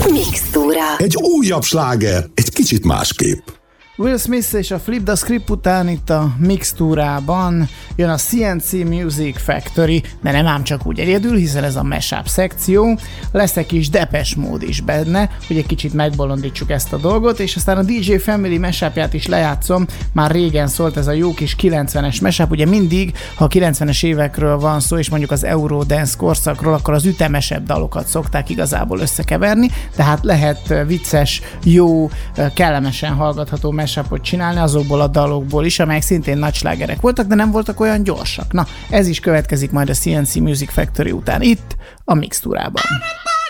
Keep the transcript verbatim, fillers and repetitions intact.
Mixtúra. Egy újabb sláger, egy kicsit másképp. Will Smith és a Flip the Script után itt a Mixtúrában jön a C N C Music Factory, de nem ám csak úgy egyedül, hiszen ez a mashup szekció, lesz egy kis Depeche Mode is benne, hogy egy kicsit megbolondítsuk ezt a dolgot, és aztán a dé dzsé Family mashupját is lejátszom, már régen szólt ez a jó kis kilencvenes mashup, ugye mindig, ha a kilencvenes évekről van szó, és mondjuk az Eurodance korszakról, akkor az ütemesebb dalokat szokták igazából összekeverni, tehát lehet vicces, jó, kellemesen hallgatható mashupot csinálni azokból a dalokból is, amelyek szintén nagy slágerek voltak, de nem voltak olyan gyorsak. Na, ez is következik majd a C N C Music Factory után itt, a Mixtúrában.